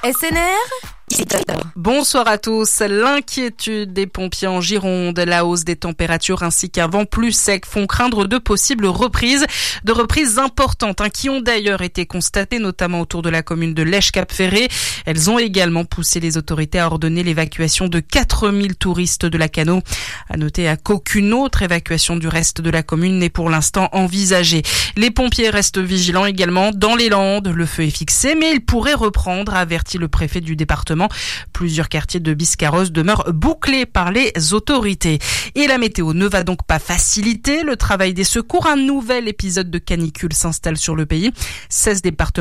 SNR. Bonsoir à tous. L'inquiétude des pompiers en Gironde, la hausse des températures ainsi qu'un vent plus sec font craindre de possibles reprises importantes qui ont d'ailleurs été constatées notamment autour de la commune de Lèche-Cap-Ferré. Elles ont également poussé les autorités à ordonner l'évacuation de 4000 touristes de Lacanau. À noter qu'aucune autre évacuation du reste de la commune n'est pour l'instant envisagée. Les pompiers restent vigilants également dans les Landes. Le feu est fixé mais il pourrait reprendre, a averti le préfet du département. Plusieurs quartiers de Biscarrosse demeurent bouclés par les autorités. Et la météo ne va donc pas faciliter le travail des secours. Un nouvel épisode de canicule s'installe sur le pays. 16 départements